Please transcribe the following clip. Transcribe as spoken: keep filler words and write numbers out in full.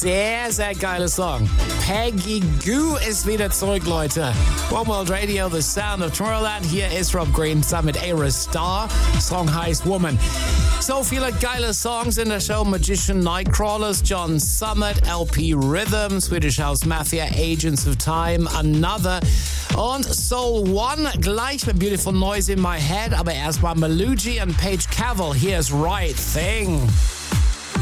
Sehr, sehr geiler Song. Peggy Gou ist wieder zurück, Leute. One World Radio, the sound of Tomorrowland. Hier ist Rob Green zusammen mit Ayra Starr. Song heißt Woman. So viele geile Songs in der Show. Magician, Nightcrawlers, John Summit, L P Rhythm, Swedish House Mafia, Agents of Time, Another und Soul One. Gleich mit Beautiful Noise in My Head. Aber erstmal Maluji und Paige Cavell. Here's Right Thing.